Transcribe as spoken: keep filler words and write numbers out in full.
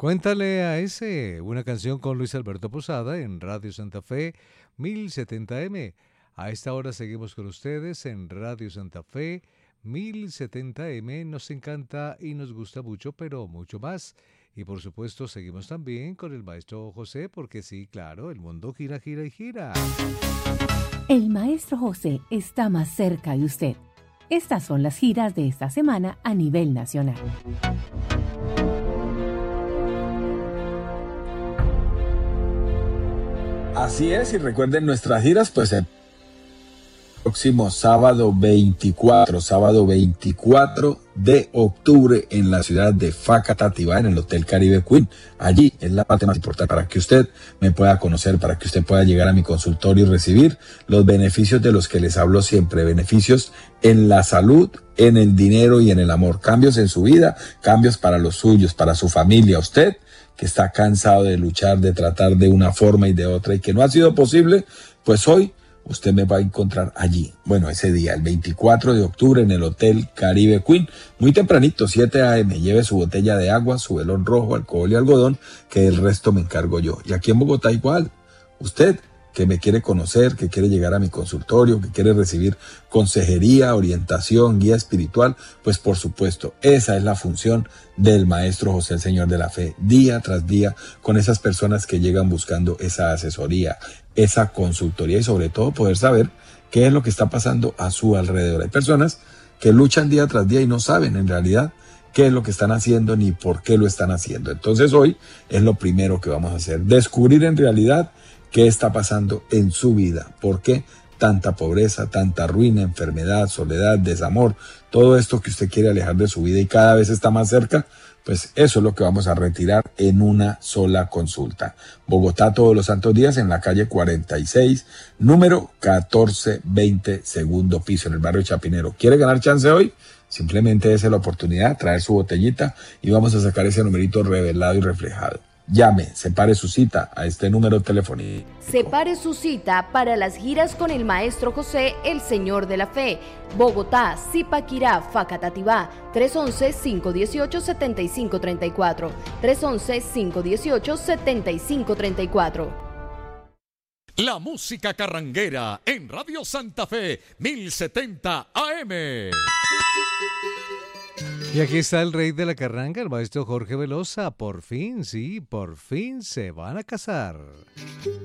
Cuéntale a ese, una canción con Luis Alberto Posada en Radio Santa Fe mil setenta M. A esta hora seguimos con ustedes en Radio Santa Fe mil setenta M. Nos encanta y nos gusta mucho, pero mucho más. Y por supuesto seguimos también con el maestro José, porque sí, claro, el mundo gira, gira y gira. El maestro José está más cerca de usted. Estas son las giras de esta semana a nivel nacional. Así es, y recuerden nuestras giras, pues el próximo sábado veinticuatro, sábado veinticuatro de octubre en la ciudad de Facatativá, en el Hotel Caribe Queen. Allí es la parte más importante para que usted me pueda conocer, para que usted pueda llegar a mi consultorio y recibir los beneficios de los que les hablo siempre, beneficios en la salud, en el dinero y en el amor, cambios en su vida, cambios para los suyos, para su familia, usted que está cansado de luchar, de tratar de una forma y de otra y que no ha sido posible, pues hoy usted me va a encontrar allí. Bueno, ese día, el veinticuatro de octubre, en el Hotel Caribe Queen, muy tempranito, siete a eme, lleve su botella de agua, su velón rojo, alcohol y algodón, que el resto me encargo yo. Y aquí en Bogotá igual, usted que me quiere conocer, que quiere llegar a mi consultorio, que quiere recibir consejería, orientación, guía espiritual, pues por supuesto, esa es la función del maestro José, el Señor de la Fe, día tras día, con esas personas que llegan buscando esa asesoría, esa consultoría y sobre todo poder saber qué es lo que está pasando a su alrededor. Hay personas que luchan día tras día y no saben en realidad qué es lo que están haciendo ni por qué lo están haciendo. Entonces hoy es lo primero que vamos a hacer, descubrir en realidad qué está pasando en su vida, por qué tanta pobreza, tanta ruina, enfermedad, soledad, desamor, todo esto que usted quiere alejar de su vida y cada vez está más cerca, pues eso es lo que vamos a retirar en una sola consulta. Bogotá, todos los santos días, en la calle cuarenta y seis, número catorce veinte, segundo piso, en el barrio Chapinero. ¿Quiere ganar chance hoy? Simplemente dése la oportunidad, traer su botellita y vamos a sacar ese numerito revelado y reflejado. Llame, separe su cita a este número telefónico. Separe su cita para las giras con el maestro José, el Señor de la Fe. Bogotá, Zipaquirá, Facatativá, tres once, cinco dieciocho, setenta y cinco treinta y cuatro. tres once, cinco dieciocho, setenta y cinco treinta y cuatro. La música carranguera en Radio Santa Fe mil setenta A M. Y aquí está el rey de la carranga, el maestro Jorge Velosa. Por fin, sí, por fin se van a casar.